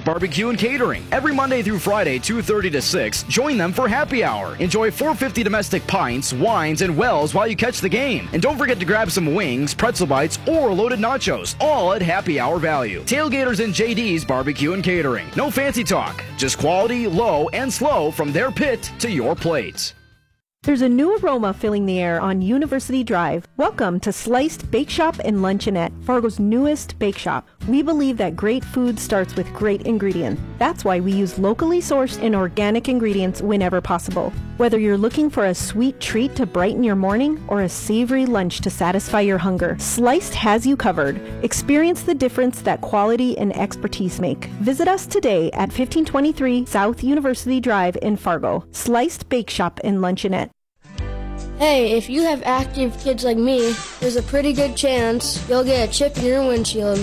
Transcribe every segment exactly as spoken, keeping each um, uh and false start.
Barbecue and Catering. Every Monday through Friday, two thirty to six, join them for happy hour. Enjoy four hundred fifty domestic pints, wines, and wells while you catch the game. And don't forget to grab some wings, pretzel bites, or loaded nachos, all at happy hour value. Tailgaters and J D's Barbecue and Catering. No fancy talk, just quality, low, and slow from their pit to your plate. There's a new aroma filling the air on University Drive. Welcome to Sliced Bake Shop and Luncheonette, Fargo's newest bake shop. We believe that great food starts with great ingredients. That's why we use locally sourced and organic ingredients whenever possible. Whether you're looking for a sweet treat to brighten your morning or a savory lunch to satisfy your hunger, Sliced has you covered. Experience the difference that quality and expertise make. Visit us today at fifteen twenty-three South University Drive in Fargo. Sliced Bake Shop and Luncheonette. Hey, if you have active kids like me, there's a pretty good chance you'll get a chip in your windshield.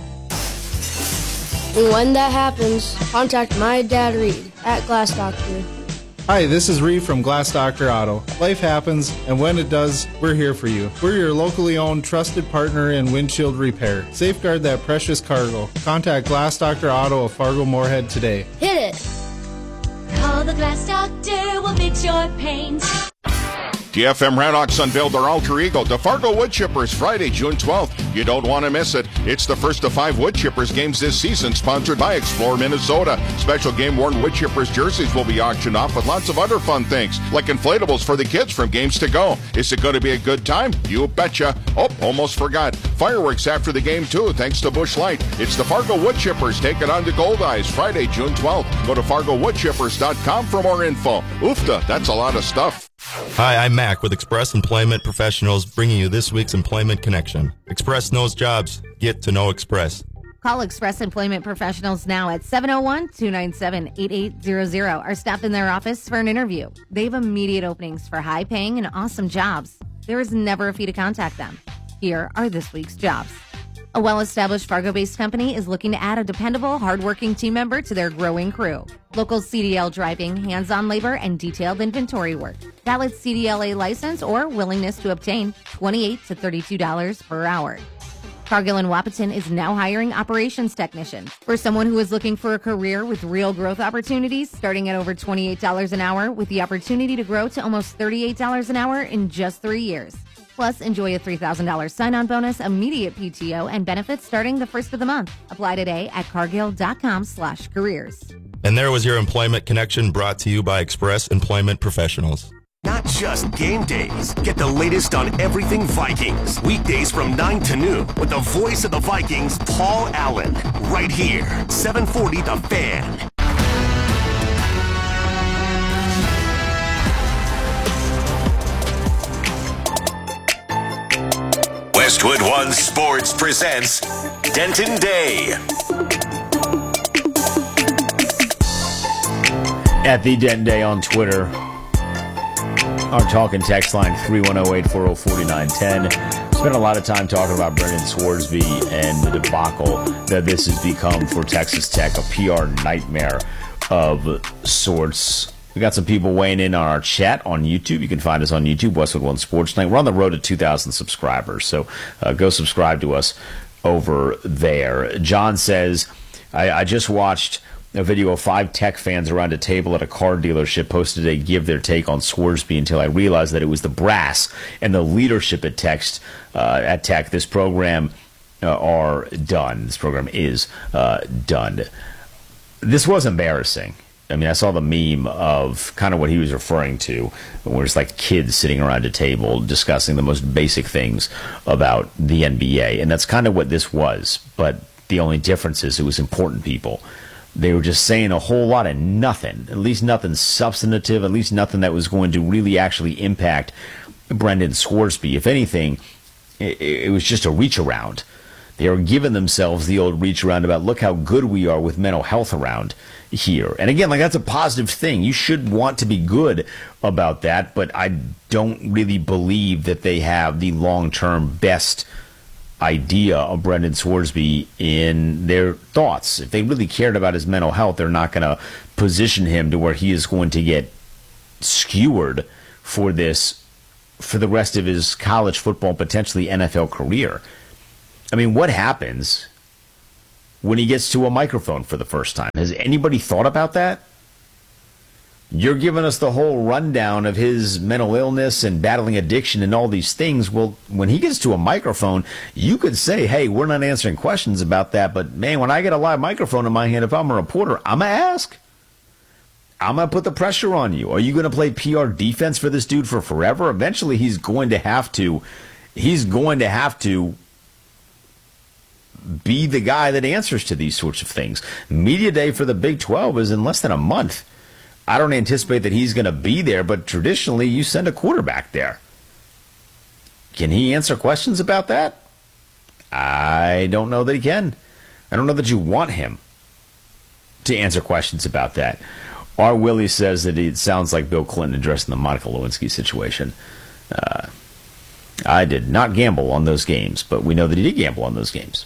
And when that happens, contact my dad Reed at Glass Doctor. Hi, this is Reed from Glass Doctor Auto. Life happens, and when it does, we're here for you. We're your locally owned, trusted partner in windshield repair. Safeguard that precious cargo. Contact Glass Doctor Auto of Fargo Moorhead today. Hit it! Call the Glass Doctor, we'll fix your paint. T F M Radox unveiled their alter ego, the Fargo Wood Chippers, Friday, June twelfth. You don't want to miss it. It's the first of five Wood Chippers games this season, sponsored by Explore Minnesota. Special game-worn Wood Chippers jerseys will be auctioned off with lots of other fun things, like inflatables for the kids from games to go. Is it going to be a good time? You betcha. Oh, almost forgot. Fireworks after the game, too, thanks to Busch Light. It's the Fargo Wood Chippers. Take it on to Gold Eyes, Friday, June twelfth. Go to fargo wood chippers dot com for more info. Oofta, that's a lot of stuff. Hi, I'm Mac with Express Employment Professionals, bringing you this week's Employment Connection. Express knows jobs. Get to know Express. Call Express Employment Professionals now at seven oh one, two nine seven, eight eight zero zero or stop in their office for an interview. They have immediate openings for high-paying and awesome jobs. There is never a fee to contact them. Here are this week's jobs. A well-established Fargo-based company is looking to add a dependable, hardworking team member to their growing crew. Local C D L driving, hands-on labor, and detailed inventory work. Valid C D L A license or willingness to obtain twenty-eight to thirty-two dollars per hour. Cargill and Wahpeton is now hiring operations technicians. For someone who is looking for a career with real growth opportunities, starting at over twenty-eight dollars an hour with the opportunity to grow to almost thirty-eight dollars an hour in just three years. Plus, enjoy a three thousand dollars sign-on bonus, immediate P T O, and benefits starting the first of the month. Apply today at cargill.com slash careers. And there was your Employment Connection, brought to you by Express Employment Professionals. Not just game days. Get the latest on everything Vikings. Weekdays from nine to noon with the voice of the Vikings, Paul Allen. Right here, seven forty The Fan. Westwood One Sports presents Denton Day. At the Denton Day on Twitter. Our talk and text line three one zero, eight four zero, four nine one zero. Spent a lot of time talking about Brendan Swarsby and the debacle that this has become for Texas Tech, a P R nightmare of sorts. We got some people weighing in on our chat on YouTube. You can find us on YouTube, Westwood One Sports Night. We're on the road to two thousand subscribers, so uh, go subscribe to us over there. John says, I, I just watched a video of five Tech fans around a table at a car dealership posted to give their take on Swarsby until I realized that it was the brass and the leadership at Tech. Uh, at Tech. This program uh, are done. This program is uh, done. This was embarrassing. I mean, I saw the meme of kind of what he was referring to, where it's like kids sitting around a table discussing the most basic things about the N B A. And that's kind of what this was. But the only difference is it was important people. They were just saying a whole lot of nothing, at least nothing substantive, at least nothing that was going to really actually impact Brendan Swarsby. If anything, it, it was just a reach around. They were giving themselves the old reach around about, look how good we are with mental health around here. And again, like, that's a positive thing. You should want to be good about that, but I don't really believe that they have the long-term best idea of Brendan Swarsby in their thoughts. If they really cared about his mental health, they're not going to position him to where he is going to get skewered for this for the rest of his college football, potentially N F L career. I mean, what happens when he gets to a microphone for the first time? Has anybody thought about that? You're giving us the whole rundown of his mental illness and battling addiction and all these things. Well, when he gets to a microphone, you could say, hey, we're not answering questions about that. But, man, when I get a live microphone in my hand, if I'm a reporter, I'm going to ask. I'm going to put the pressure on you. Are you going to play P R defense for this dude for forever? Eventually, he's going to have to, he's going to have to be the guy that answers to these sorts of things. Media day for the Big twelve is in less than a month. I don't anticipate that he's going to be there, but traditionally you send a quarterback there. Can he answer questions about that? I don't know that he can. I don't know that you want him to answer questions about that. R. Willie says that it sounds like Bill Clinton addressing the Monica Lewinsky situation. Uh, I did not gamble on those games, but we know that he did gamble on those games.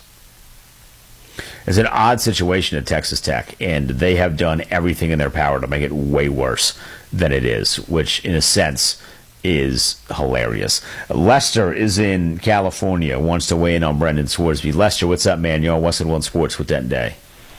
It's an odd situation at Texas Tech, and they have done everything in their power to make it way worse than it is, which in a sense is hilarious. Lester is in California, wants to weigh in on Brendan Swordsby. Lester, what's up, man? You're on Western One Sports with Denton Day.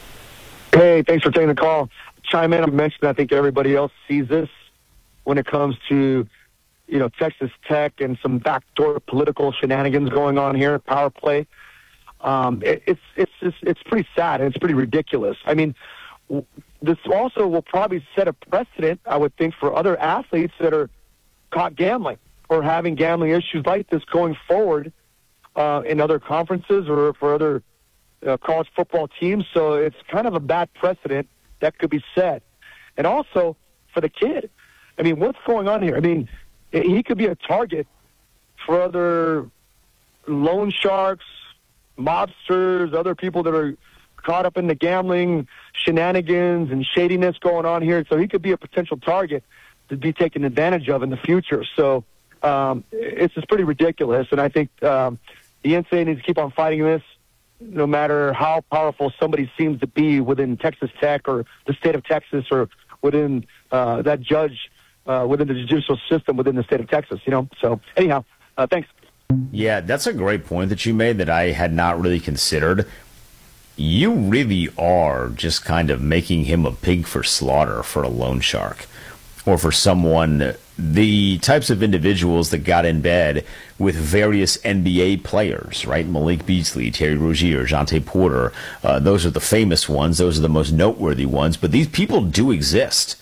Hey, thanks for taking the call. Chime in. I mentioned I think everybody else sees this when it comes to, you know, Texas Tech and some backdoor political shenanigans going on here, power play. Um, it, it's it's it's it's pretty sad and it's pretty ridiculous. I mean, w- this also will probably set a precedent, I would think, for other athletes that are caught gambling or having gambling issues like this going forward uh, in other conferences or for other uh, college football teams. So it's kind of a bad precedent that could be set. And also for the kid, I mean, what's going on here? I mean, he could be a target for other loan sharks, mobsters, other people that are caught up in the gambling shenanigans and shadiness going on here. So he could be a potential target to be taken advantage of in the future. So um, it's just pretty ridiculous. And I think um, the N C A A needs to keep on fighting this, no matter how powerful somebody seems to be within Texas Tech or the state of Texas or within uh, that judge, uh, within the judicial system within the state of Texas, you know. So anyhow, uh, thanks. Yeah, that's a great point that you made that I had not really considered. You really are just kind of making him a pig for slaughter for a loan shark or for someone, the types of individuals that got in bed with various N B A players, right? Malik Beasley, Terry Rozier, Jonte Porter. Uh, those are the famous ones. Those are the most noteworthy ones. But these people do exist.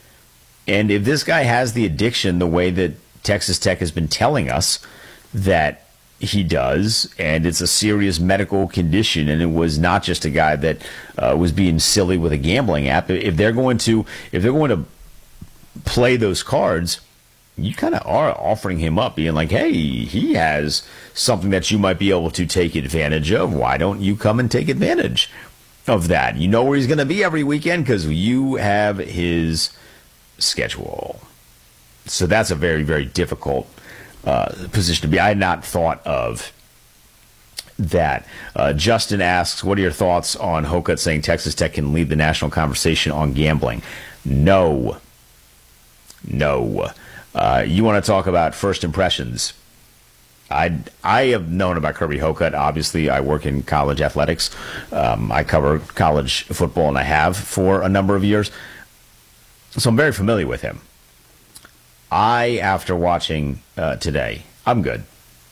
And if this guy has the addiction the way that Texas Tech has been telling us that he does, and it's a serious medical condition, and it was not just a guy that uh, was being silly with a gambling app. If they're going to, if they're going to play those cards, you kind of are offering him up, being like, hey, he has something that you might be able to take advantage of. Why don't you come and take advantage of that? You know where he's going to be every weekend because you have his schedule. So that's a very, very difficult uh, position to be. I had not thought of that. Uh, Justin asks, what are your thoughts on Hokut saying Texas Tech can lead the national conversation on gambling? No. No. Uh, you want to talk about first impressions? I I have known about Kirby Hokut. Obviously, I work in college athletics. Um, I cover college football, and I have for a number of years. So I'm very familiar with him. I, after watching uh, today, I'm good.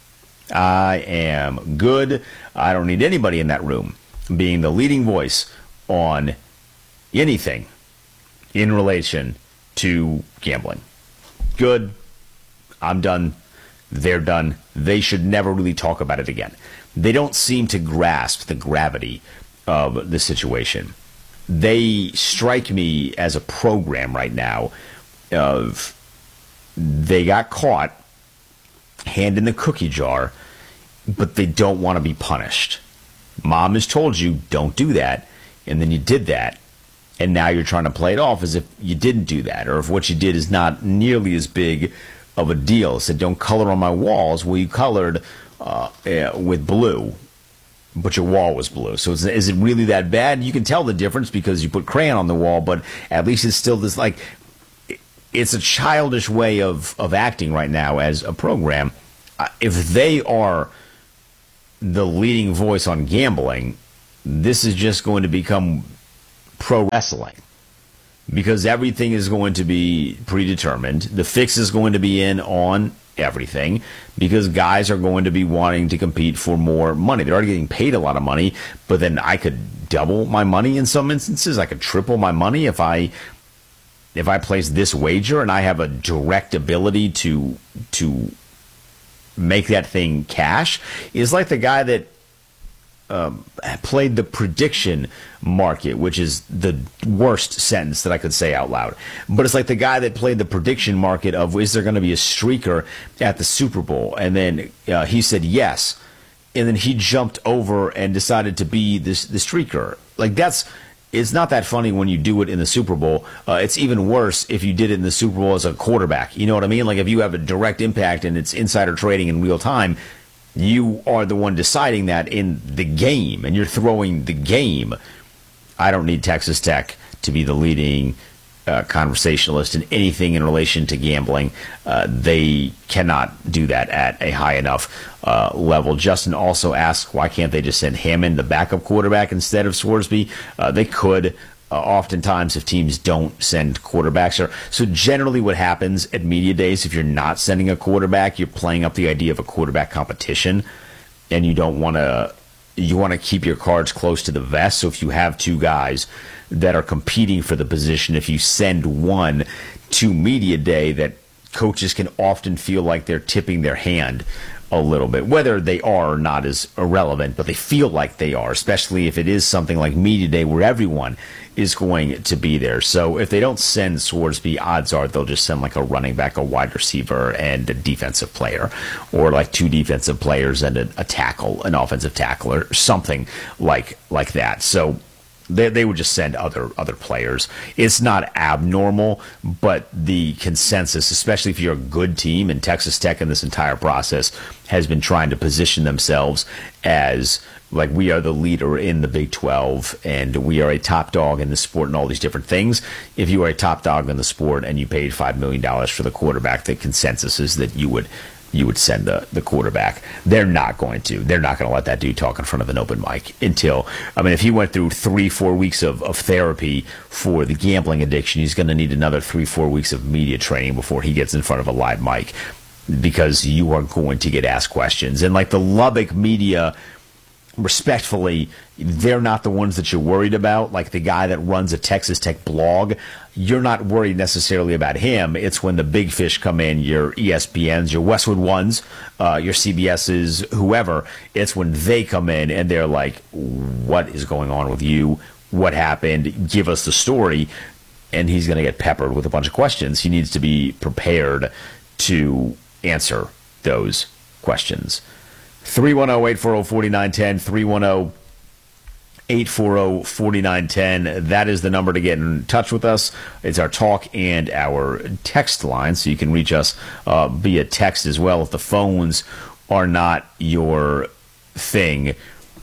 I am good. I don't need anybody in that room being the leading voice on anything in relation to gambling. Good. I'm done. They're done. They should never really talk about it again. They don't seem to grasp the gravity of the situation. They strike me as a program right now of they got caught, hand in the cookie jar, but they don't want to be punished. Mom has told you, don't do that, and then you did that, and now you're trying to play it off as if you didn't do that, or if what you did is not nearly as big of a deal. It said, don't color on my walls. Well, you colored uh, uh, with blue, but your wall was blue. So is, is it really that bad? You can tell the difference because you put crayon on the wall, but at least it's still this, like, it's a childish way of, of acting right now as a program. Uh, if they are the leading voice on gambling, this is just going to become pro wrestling because everything is going to be predetermined. The fix is going to be in on everything because guys are going to be wanting to compete for more money. They're already getting paid a lot of money, but then I could double my money in some instances. I could triple my money if I if I place this wager and I have a direct ability to to make that thing cash. It's like the guy that Um, played the prediction market, which is the worst sentence that I could say out loud. But it's like the guy that played the prediction market of, is there going to be a streaker at the Super Bowl? And then uh, he said yes. And then he jumped over and decided to be this the streaker. Like that's, it's not that funny when you do it in the Super Bowl. Uh, it's even worse if you did it in the Super Bowl as a quarterback. You know what I mean? Like if you have a direct impact and it's insider trading in real time, you are the one deciding that in the game, and you're throwing the game. I don't need Texas Tech to be the leading uh, conversationalist in anything in relation to gambling. Uh, they cannot do that at a high enough uh, level. Justin also asks, why can't they just send Hammond, the backup quarterback, instead of Sworsby? Uh, they could. Uh, oftentimes, if teams don't send quarterbacks, or so generally what happens at media days, if you're not sending a quarterback, you're playing up the idea of a quarterback competition, and you don't want to. You want to keep your cards close to the vest. So if you have two guys that are competing for the position, if you send one to media day, that coaches can often feel like they're tipping their hand a little bit. Whether they are or not is irrelevant, but they feel like they are, especially if it is something like media day where everyone is going to be there. So if they don't send Sworsby, odds are they'll just send like a running back, a wide receiver, and a defensive player, or like two defensive players and a, a tackle, an offensive tackle, or something like like that. So They, they would just send other other players. It's not abnormal, but the consensus, especially if you're a good team, and Texas Tech in this entire process has been trying to position themselves as like we are the leader in the Big twelve and we are a top dog in the sport and all these different things. If you are a top dog in the sport and you paid five million dollars for the quarterback, the consensus is that you would you would send the, the quarterback. They're not going to. They're not going to let that dude talk in front of an open mic until, I mean, if he went through three, four weeks of, of therapy for the gambling addiction, he's going to need another three, four weeks of media training before he gets in front of a live mic, because you are going to get asked questions. And like the Lubbock media, respectfully, they're not the ones that you're worried about. Like the guy that runs a Texas Tech blog, you're not worried necessarily about him. It's when the big fish come in, your E S P Ns, your Westwood Ones, uh, your C B Ss, whoever. It's when they come in and they're like, what is going on with you? What happened? Give us the story. And he's going to get peppered with a bunch of questions. He needs to be prepared to answer those questions. three one zero, eight four zero, four nine one zero, three one zero, eight four zero, four nine one zero. That is the number to get in touch with us. It's our talk and our text line, so you can reach us uh, via text as well if the phones are not your thing.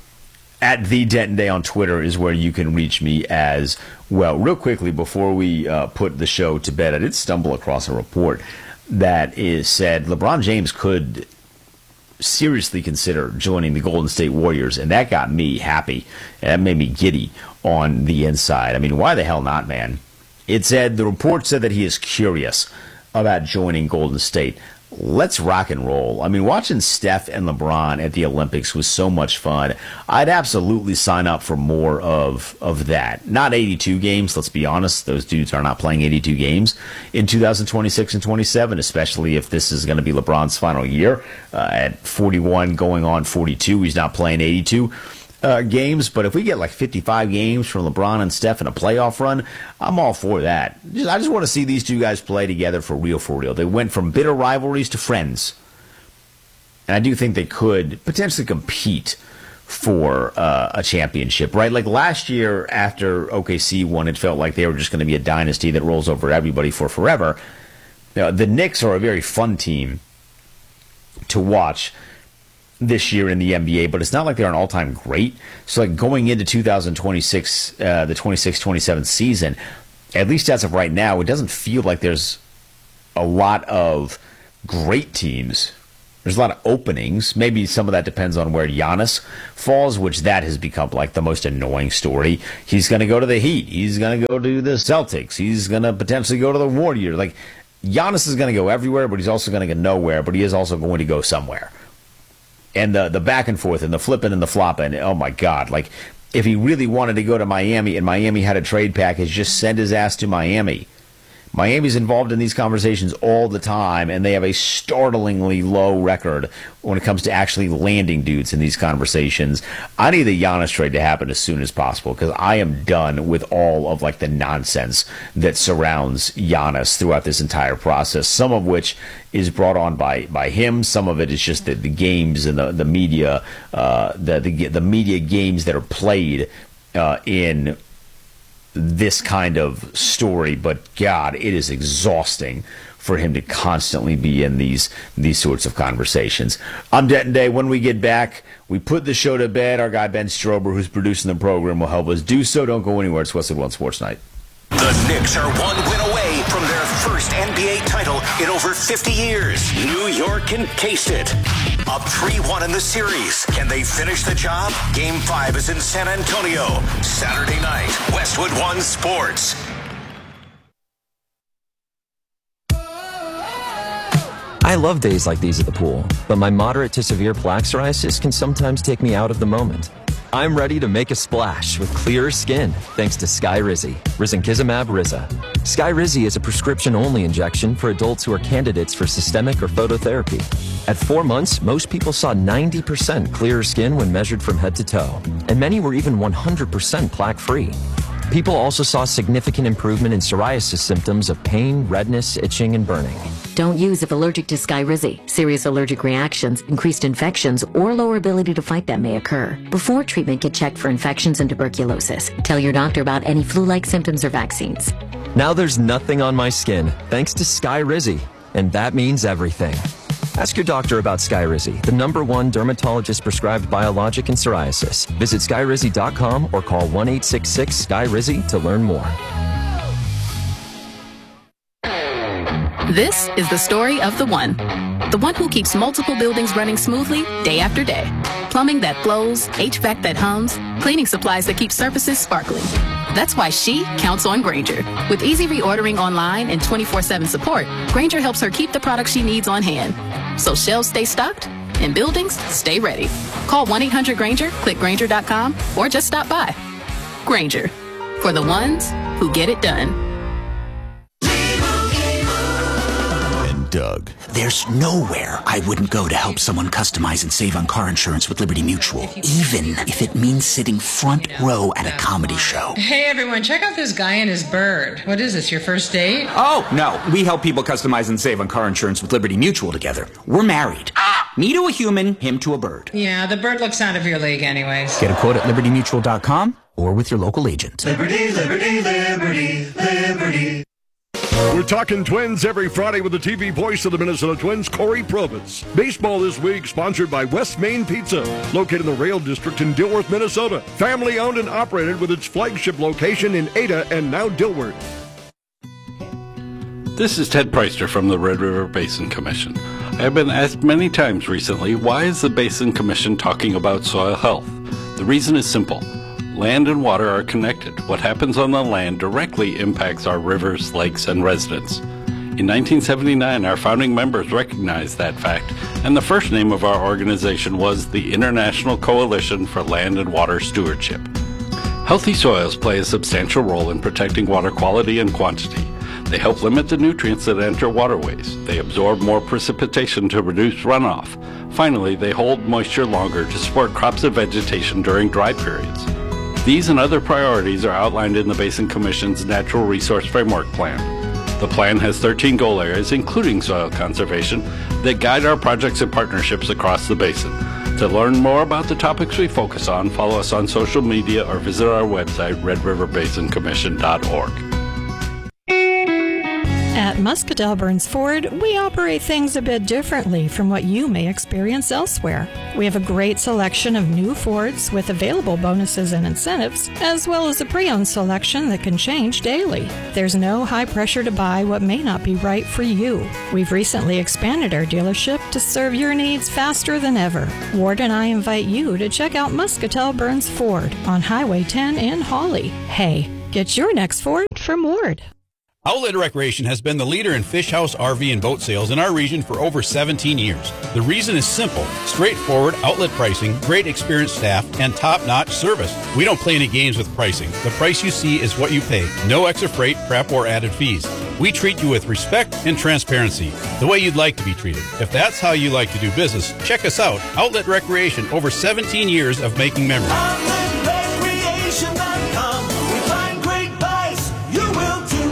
At The Denton Day on Twitter is where you can reach me as well. Real quickly, before we uh, put the show to bed, I did stumble across a report that is said LeBron James could seriously consider joining the Golden State Warriors, and that got me happy. And that made me giddy on the inside. I mean, why the hell not, man? It said, the report said that he is curious about joining Golden State. Let's rock and roll. I mean, watching Steph and LeBron at the Olympics was so much fun. I'd absolutely sign up for more of of that. Not eighty-two games, let's be honest. Those dudes are not playing eighty-two games in two thousand twenty-six and twenty-seven, especially if this is going to be LeBron's final year. Uh, at forty-one going on forty-two, he's not playing eighty-two uh, games. But if we get like fifty-five games from LeBron and Steph in a playoff run, I'm all for that. Just, I just want to see these two guys play together for real, for real. They went from bitter rivalries to friends. And I do think they could potentially compete for uh, a championship, right? Like last year after O K C won, it felt like they were just going to be a dynasty that rolls over everybody for forever. You know, the Knicks are a very fun team to watch this year in the N B A, but it's not like they're an all-time great. So like going into two thousand twenty-six, uh, the twenty-six twenty-seven season, at least as of right now, it doesn't feel like there's a lot of great teams There's a lot of openings. Maybe some of that depends on where Giannis falls, which that has become like the most annoying story. He's going to go to the Heat. He's going to go to the Celtics. He's going to potentially go to the Warriors. Like, Giannis is going to go everywhere, but he's also going to go nowhere, but he is also going to go somewhere. And the the back and forth and the flipping and the flopping, oh my God. Like, if he really wanted to go to Miami and Miami had a trade package, just send his ass to Miami. Miami's involved in these conversations all the time, and they have a startlingly low record when it comes to actually landing dudes in these conversations. I need the Giannis trade to happen as soon as possible because I am done with all of like the nonsense that surrounds Giannis throughout this entire process, some of which is brought on by, by him. Some of it is just the, the games and the, the media, uh, the, the, the media games that are played uh, in this kind of story, but God, it is exhausting for him to constantly be in these these sorts of conversations. I'm Denton Day. When we get back, we put the show to bed. Our guy Ben Strober, who's producing the program, will help us do so. Don't go anywhere. It's Westwood One Sports Night. The Knicks are one win away from their first N B A title in over fifty years. New York can taste it. Up three one in the series. Can they finish the job? Game five is in San Antonio. Saturday night, Westwood One Sports. I love days like these at the pool, but my moderate to severe plaque psoriasis can sometimes take me out of the moment. I'm ready to make a splash with clearer skin thanks to Skyrizi, Risankizumab Riza. Skyrizi is a prescription-only injection for adults who are candidates for systemic or phototherapy. At four months, most people saw ninety percent clearer skin when measured from head to toe, and many were even one hundred percent plaque-free. People also saw significant improvement in psoriasis symptoms of pain, redness, itching, and burning. Don't use if allergic to Skyrizi. Serious allergic reactions, increased infections, or lower ability to fight them may occur. Before treatment, get checked for infections and tuberculosis. Tell your doctor about any flu-like symptoms or vaccines. Now there's nothing on my skin thanks to Skyrizi, and that means everything. Ask your doctor about Skyrizi, the number one dermatologist-prescribed biologic in psoriasis. Visit Skyrizi dot com or call one eight six six Skyrizi to learn more. This is the story of the one. The one who keeps multiple buildings running smoothly day after day. Plumbing that flows, H V A C that hums, cleaning supplies that keep surfaces sparkling. That's why she counts on Grainger. With easy reordering online and twenty-four seven support, Grainger helps her keep the products she needs on hand. So shelves stay stocked and buildings stay ready. Call one eight hundred Grainger, click Grainger dot com, or just stop by. Grainger, for the ones who get it done. Doug. There's nowhere I wouldn't go to help someone customize and save on car insurance with Liberty Mutual, even if it means sitting front row at a comedy show. Hey everyone, check out this guy and his bird. What is this, your first date? Oh, no. We help people customize and save on car insurance with Liberty Mutual together. We're married. Me to a human, him to a bird. Yeah, the bird looks out of your league anyways. Get a quote at Liberty Mutual dot com or with your local agent. Liberty, Liberty, Liberty, Liberty. We're talking Twins every Friday with the T V voice of the Minnesota Twins, Corey Probitz. Baseball this week sponsored by West Main Pizza, located in the Rail District in Dilworth, Minnesota. Family owned and operated with its flagship location in Ada and now Dilworth. This is Ted Preister from the Red River Basin Commission. I have been asked many times recently, why is the Basin Commission talking about soil health? The reason is simple. Land and water are connected. What happens on the land directly impacts our rivers, lakes, and residents. In nineteen seventy-nine, our founding members recognized that fact, and the first name of our organization was the International Coalition for Land and Water Stewardship. Healthy soils play a substantial role in protecting water quality and quantity. They help limit the nutrients that enter waterways. They absorb more precipitation to reduce runoff. Finally, they hold moisture longer to support crops and vegetation during dry periods. These and other priorities are outlined in the Basin Commission's Natural Resource Framework Plan. The plan has thirteen goal areas, including soil conservation, that guide our projects and partnerships across the basin. To learn more about the topics we focus on, follow us on social media or visit our website, red river basin commission dot org. At Muscatell Burns Ford, we operate things a bit differently from what you may experience elsewhere. We have a great selection of new Fords with available bonuses and incentives, as well as a pre-owned selection that can change daily. There's no high pressure to buy what may not be right for you. We've recently expanded our dealership to serve your needs faster than ever. Ward and I invite you to check out Muscatell Burns Ford on Highway ten in Hawley. Hey, get your next Ford from Ward. Outlet Recreation has been the leader in fish house, R V, and boat sales in our region for over seventeen years. The reason is simple: straightforward outlet pricing, great experienced staff, and top-notch service. We don't play any games with pricing. The price you see is what you pay. No extra freight, prep, or added fees. We treat you with respect and transparency, the way you'd like to be treated. If that's how you like to do business, check us out. Outlet Recreation, over seventeen years of making memories. outlet recreation dot com. We find great buys. You will too.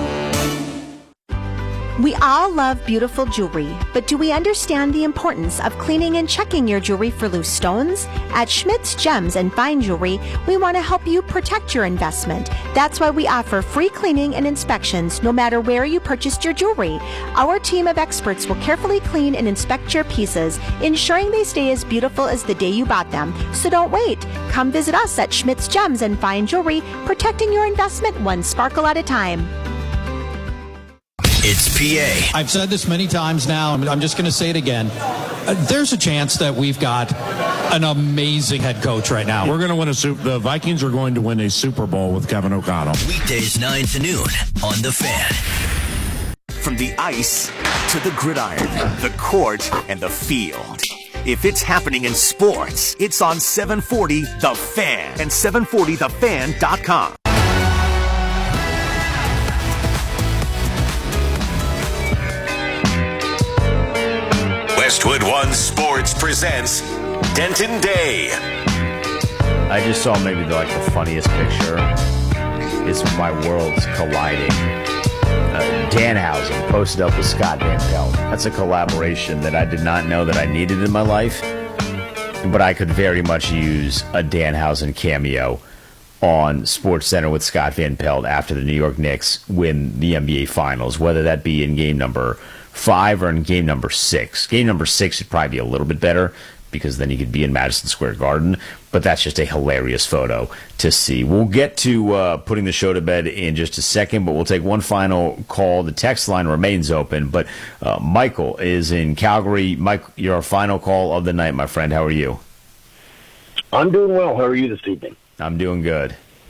We all love beautiful jewelry, but do we understand the importance of cleaning and checking your jewelry for loose stones? At Schmidt's Gems and Fine Jewelry, we want to help you protect your investment. That's why we offer free cleaning and inspections no matter where you purchased your jewelry. Our team of experts will carefully clean and inspect your pieces, ensuring they stay as beautiful as the day you bought them. So don't wait. Come visit us at Schmidt's Gems and Fine Jewelry, protecting your investment one sparkle at a time. It's P A. I've said this many times now. I'm, I'm just going to say it again. Uh, there's a chance that we've got an amazing head coach right now. We're going to win a Super. The Vikings are going to win a Super Bowl with Kevin O'Connell. Weekdays nine to noon on The Fan. From the ice to the gridiron, the court, and the field. If it's happening in sports, it's on seven forty The Fan and seven forty the fan dot com. Westwood One Sports presents Denton Day. I just saw maybe the, like the funniest picture is my worlds colliding. Uh, Danhausen posted up with Scott Van Pelt. That's a collaboration that I did not know that I needed in my life, but I could very much use a Danhausen cameo on SportsCenter with Scott Van Pelt after the New York Knicks win the N B A Finals, whether that be in game number five or in game number six. Game number six would probably be a little bit better because then he could be in Madison Square Garden, but that's just a hilarious photo to see. We'll get to uh, putting the show to bed in just a second, but we'll take one final call. The text line remains open, but uh, Michael is in Calgary. Mike, your final call of the night, my friend. How are you? I'm doing well. How are you this evening? I'm doing good.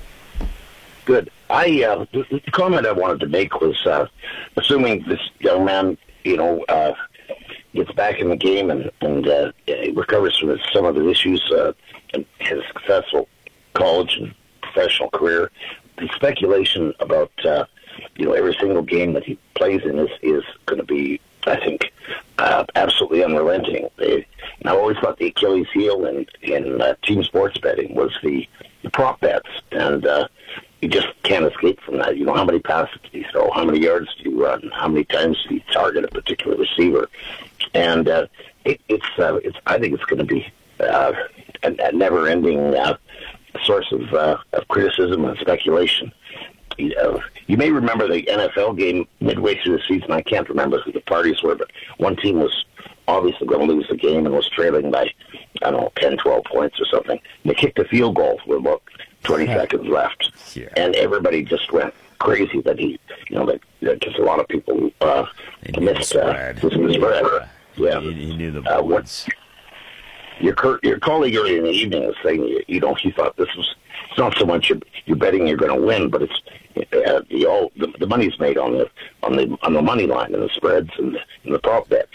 Good. I uh, the, the comment I wanted to make was, uh, assuming this young man, you know, uh, gets back in the game and and uh, recovers from his, some of the issues uh, in his successful college and professional career, the speculation about uh, you know every single game that he plays in is is going to be, I think, uh, absolutely unrelenting. They, and I always thought the Achilles heel in in uh, team sports betting was the, the prop bets, and uh, you just can't escape from that. You know, how many passes do you throw? How many yards do you run? How many times do you target a particular receiver? And uh, it, it's, uh, it's, I think it's going to be uh, a, a never-ending uh, source of, uh, of criticism and speculation. You know, you may remember the N F L game midway through the season. I can't remember who the parties were, but one team was obviously going to lose the game and was trailing by, I don't know, ten, twelve points or something. And they kicked a field goal with about twenty seconds left. Yeah. And everybody just went crazy that he, you know, that, that just a lot of people uh, missed uh, the spread. Yeah. He, he knew the uh, what, your, your colleague earlier in the evening was saying, you know, he thought this was, it's not so much you're, you're betting you're going to win, but it's uh, the, all, the, the money's made on the on the on the money line and the spreads and the, and the prop bets.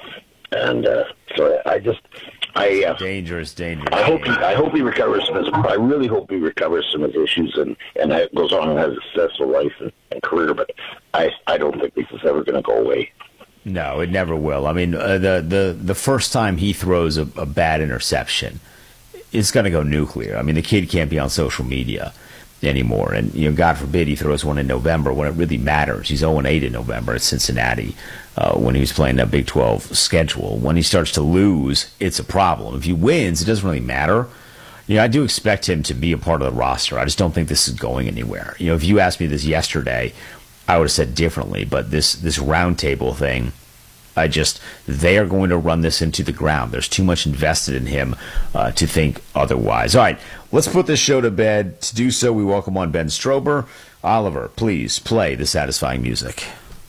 And uh, so I just, I uh, dangerous, dangerous. I hope he, I hope he recovers from his. I really hope he recovers from his issues and and goes on and has a successful life and, and career. But I I don't think this is ever going to go away. No, it never will. I mean, uh, the the the first time he throws a, a bad interception, it's going to go nuclear. I mean, the kid can't be on social media anymore, and you know, God forbid he throws one in November when it really matters. He's oh and eight in November at Cincinnati uh, when he was playing that Big twelve schedule. When he starts to lose, it's a problem. If he wins, it doesn't really matter. You know, I do expect him to be a part of the roster. I just don't think this is going anywhere. You know, if you asked me this yesterday, I would have said differently. But this this roundtable thing, I just, they are going to run this into the ground. There's too much invested in him uh, to think otherwise. All right, let's put this show to bed. To do so, we welcome on Ben Strober. Oliver, please play the satisfying music.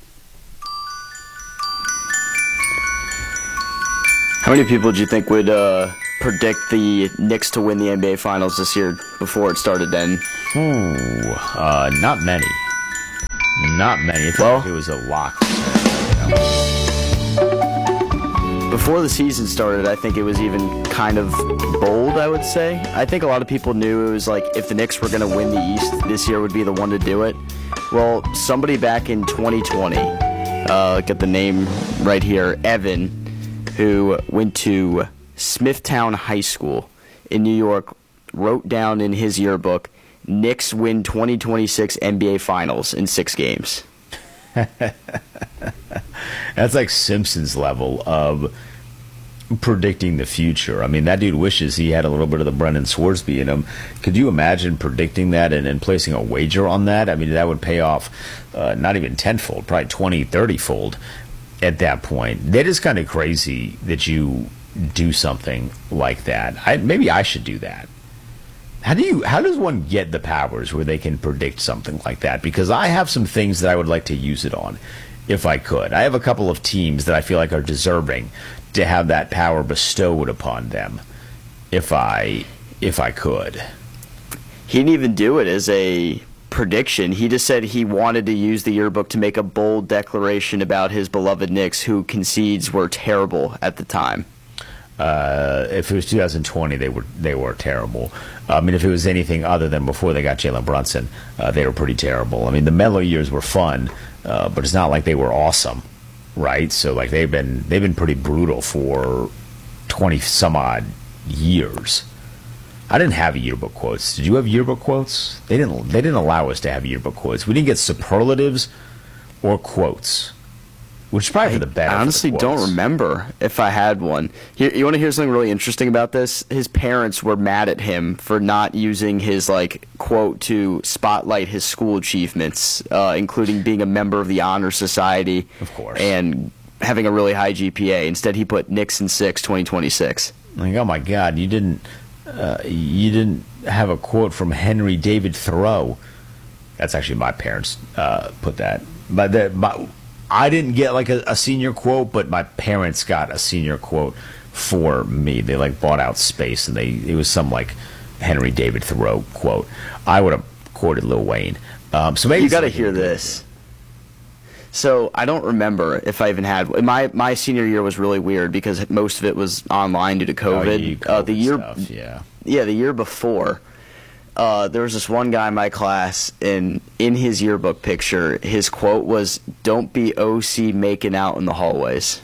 How many people do you think would uh, predict the Knicks to win the N B A Finals this year before it started then? Ooh, uh, not many. Not many. I think well, it was a lock. Before the season started, I think it was even kind of bold, I would say. I think a lot of people knew it was like if the Knicks were going to win the East, this year would be the one to do it. Well, somebody back in twenty twenty, uh, get the name right here, Evan, who went to Smithtown High School in New York, wrote down in his yearbook, Knicks win twenty twenty-six N B A Finals in six games. That's like Simpsons level of predicting the future. I mean, that dude wishes he had a little bit of the Brendan Swarsby in him. Could you imagine predicting that and, and placing a wager on that? I mean, that would pay off uh, not even tenfold, probably twenty, thirty-fold at that point. That is kind of crazy that you do something like that. I, maybe I should do that. How do you? How does one get the powers where they can predict something like that? Because I have some things that I would like to use it on, if I could. I have a couple of teams that I feel like are deserving to have that power bestowed upon them, if I if I could. He didn't even do it as a prediction. He just said he wanted to use the yearbook to make a bold declaration about his beloved Knicks, who concedes were terrible at the time. Uh, if it was two thousand twenty, they were they were terrible. I mean, if it was anything other than before they got Jalen Brunson, uh, they were pretty terrible. I mean, the Melo years were fun, uh, but it's not like they were awesome, right? So, like they've been they've been pretty brutal for twenty some odd years. I didn't have yearbook quotes. Did you have yearbook quotes? They didn't. They didn't allow us to have yearbook quotes. We didn't get superlatives or quotes. Which is probably for the better. I honestly don't remember if I had one. Here, you want to hear something really interesting about this? His parents were mad at him for not using his like quote to spotlight his school achievements, uh, including being a member of the Honor Society, of course, and having a really high G P A. Instead, he put Knicks in six, twenty twenty-six. Like, oh my God, you didn't, uh, you didn't have a quote from Henry David Thoreau. That's actually my parents uh, put that, but the, my. I didn't get like a, a senior quote, but my parents got a senior quote for me. They like bought out space, and they it was some like Henry David Thoreau quote. I would have quoted Lil Wayne. Um, so maybe you got to hear this. So I don't remember if I even had my my senior year was really weird because most of it was online due to COVID. Oh, uh, the year, stuff, yeah, yeah, the year before. Uh, there was this one guy in my class, and in his yearbook picture, his quote was, "Don't be O C making out in the hallways."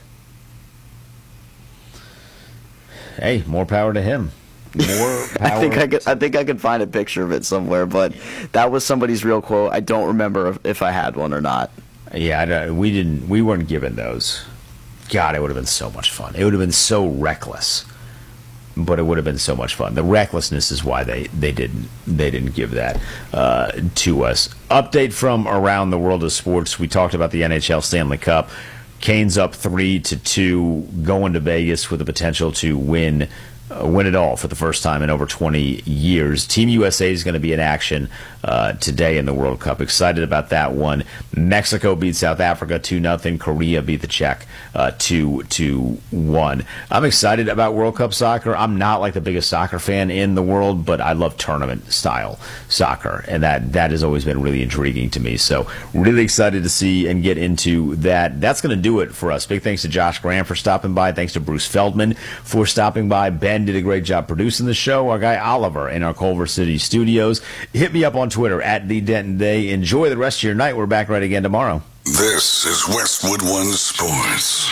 Hey, more power to him. More power. I think I could. I think I could find a picture of it somewhere, but that was somebody's real quote. I don't remember if, if I had one or not. Yeah, I don't, we didn't. We weren't given those. God, it would have been so much fun. It would have been so reckless. But it would have been so much fun. The recklessness is why they, they didn't they didn't give that uh, to us. Update from around the world of sports. We talked about the N H L Stanley Cup. Canes up three to two, going to Vegas with the potential to win uh, win it all for the first time in over twenty years. Team U S A is going to be in action uh, today in the World Cup. Excited about that one. Mexico beat South Africa two nothing. Korea beat the Czech uh, two to one. I'm excited about World Cup soccer. I'm not like the biggest soccer fan in the world, but I love tournament style soccer, and that that has always been really intriguing to me. So really excited to see and get into that. That's going to do it for us. Big thanks to Josh Graham for stopping by. Thanks to Bruce Feldman for stopping by. Ben did a great job producing the show. Our guy Oliver in our Culver City studios. Hit me up on Twitter at the Denton Day. Enjoy the rest of your night. We're back right again tomorrow. This is Westwood One Sports.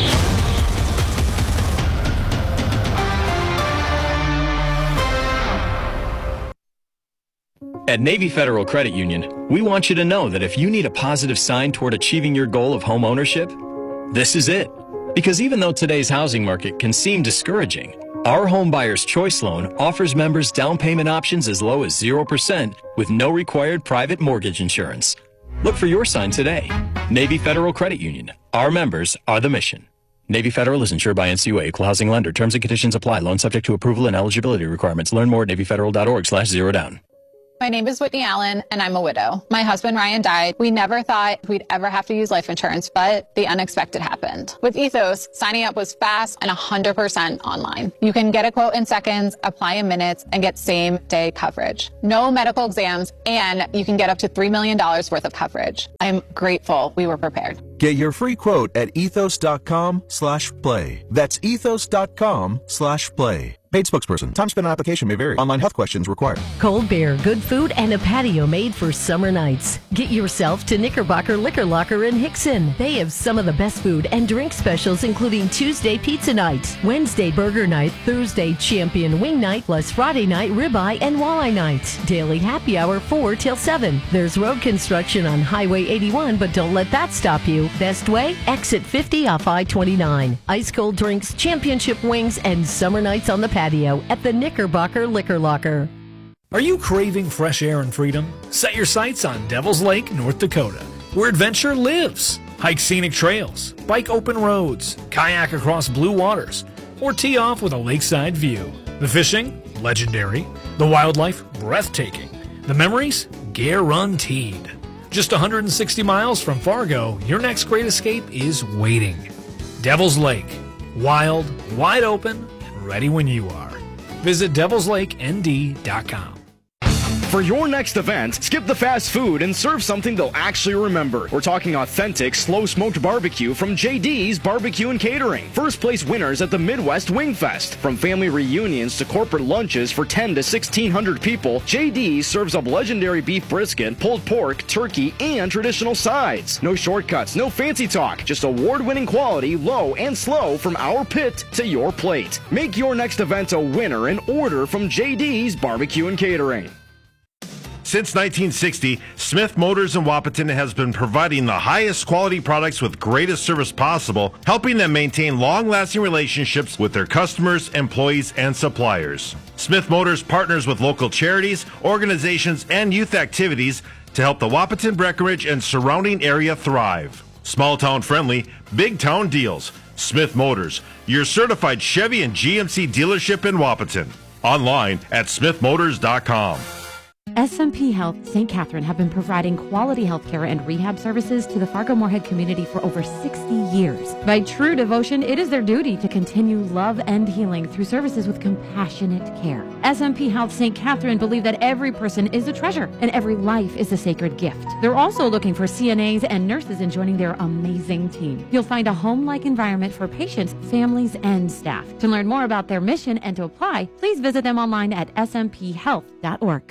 At Navy Federal Credit Union, we want you to know that if you need a positive sign toward achieving your goal of home ownership, this is it. Because even though today's housing market can seem discouraging, our Home Buyer's Choice Loan offers members down payment options as low as zero percent with no required private mortgage insurance. Look for your sign today. Navy Federal Credit Union. Our members are the mission. Navy Federal is insured by N C U A, equal housing lender. Terms and conditions apply. Loan subject to approval and eligibility requirements. Learn more at navy federal dot org slash zero down. My name is Whitney Allen, and I'm a widow. My husband, Ryan, died. We never thought we'd ever have to use life insurance, but the unexpected happened. With Ethos, signing up was fast and one hundred percent online. You can get a quote in seconds, apply in minutes, and get same-day coverage. No medical exams, and you can get up to three million dollars worth of coverage. I'm grateful we were prepared. Get your free quote at ethos.com slash play. That's ethos.com slash play. Paid spokesperson. Time spent on application may vary. Online health questions required. Cold beer, good food, and a patio made for summer nights. Get yourself to Knickerbocker Liquor Locker in Hickson. They have some of the best food and drink specials, including Tuesday pizza night, Wednesday burger night, Thursday champion wing night, plus Friday night ribeye and walleye night. Daily happy hour four till seven. There's road construction on Highway eighty-one, but don't let that stop you. Best way? Exit fifty off I twenty-nine. Ice cold drinks, championship wings, and summer nights on the patio at the Knickerbocker Liquor Locker. Are you craving fresh air and freedom? Set your sights on Devil's Lake, North Dakota, where adventure lives. Hike scenic trails, bike open roads, kayak across blue waters, or tee off with a lakeside view. The fishing? Legendary. The wildlife? Breathtaking. The memories? Guaranteed. Just one hundred sixty miles from Fargo, your next great escape is waiting. Devil's Lake. Wild, wide open, and ready when you are. Visit devils lake n d dot com. For your next event, skip the fast food and serve something they'll actually remember. We're talking authentic, slow-smoked barbecue from J D's Barbecue and Catering. First place winners at the Midwest Wing Fest. From family reunions to corporate lunches for ten to sixteen hundred people, J D's serves up legendary beef brisket, pulled pork, turkey, and traditional sides. No shortcuts, no fancy talk, just award-winning quality, low and slow from our pit to your plate. Make your next event a winner and order from J D's Barbecue and Catering. Since nineteen sixty, Smith Motors in Wahpeton has been providing the highest quality products with greatest service possible, helping them maintain long-lasting relationships with their customers, employees, and suppliers. Smith Motors partners with local charities, organizations, and youth activities to help the Wahpeton, Breckenridge, and surrounding area thrive. Small-town friendly, big-town deals. Smith Motors, your certified Chevy and G M C dealership in Wahpeton. Online at smith motors dot com. S M P Health Saint Catherine have been providing quality healthcare and rehab services to the Fargo-Moorhead community for over sixty years. By true devotion, it is their duty to continue love and healing through services with compassionate care. S M P Health Saint Catherine believe that every person is a treasure and every life is a sacred gift. They're also looking for C N As and nurses in joining their amazing team. You'll find a home-like environment for patients, families, and staff. To learn more about their mission and to apply, please visit them online at s m p health dot org.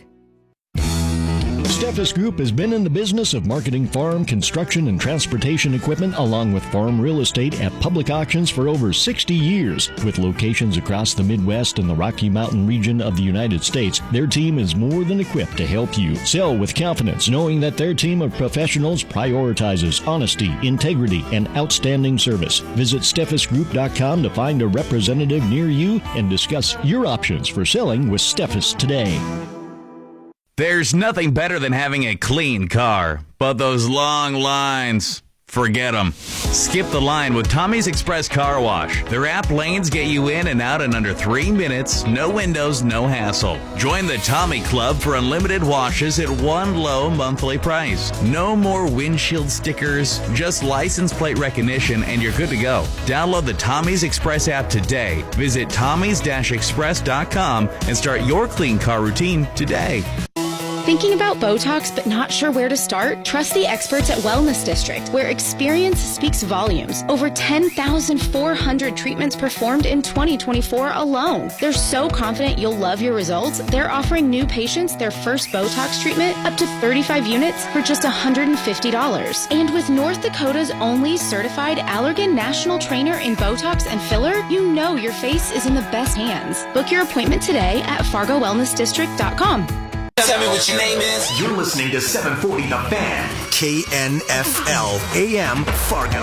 Steffes Group has been in the business of marketing farm, construction, and transportation equipment along with farm real estate at public auctions for over sixty years. With locations across the Midwest and the Rocky Mountain region of the United States, their team is more than equipped to help you sell with confidence, knowing that their team of professionals prioritizes honesty, integrity, and outstanding service. Visit steffes group dot com to find a representative near you and discuss your options for selling with Steffes today. There's nothing better than having a clean car, but those long lines, forget them. Skip the line with Tommy's Express Car Wash. Their app lanes get you in and out in under three minutes, no windows, no hassle. Join the Tommy Club for unlimited washes at one low monthly price. No more windshield stickers, just license plate recognition and you're good to go. Download the Tommy's Express app today. Visit tommys dash express dot com and start your clean car routine today. Thinking about Botox but not sure where to start? Trust the experts at Wellness District, where experience speaks volumes. Over ten thousand four hundred treatments performed in twenty twenty-four alone. They're so confident you'll love your results, they're offering new patients their first Botox treatment up to thirty-five units for just one hundred fifty dollars. And with North Dakota's only certified Allergan National Trainer in Botox and filler, you know your face is in the best hands. Book your appointment today at fargo wellness district dot com. Tell me what your name is. You're listening to seven forty The Fan, K N F L A M Fargo.